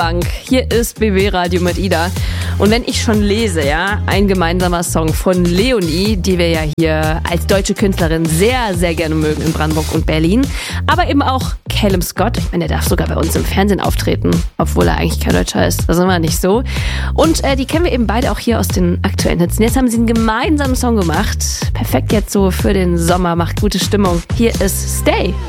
Bank. Hier ist BB Radio mit Ida. Und wenn ich schon lese, ja, ein gemeinsamer Song von Leonie, die wir ja hier als deutsche Künstlerin sehr, sehr gerne mögen in Brandenburg und Berlin. Aber eben auch Callum Scott. Ich meine, der darf sogar bei uns im Fernsehen auftreten, obwohl er eigentlich kein Deutscher ist. Das ist immer nicht so. Und die kennen wir eben beide auch hier aus den aktuellen Hits. Und jetzt haben sie einen gemeinsamen Song gemacht. Perfekt jetzt so für den Sommer, macht gute Stimmung. Hier ist Stay.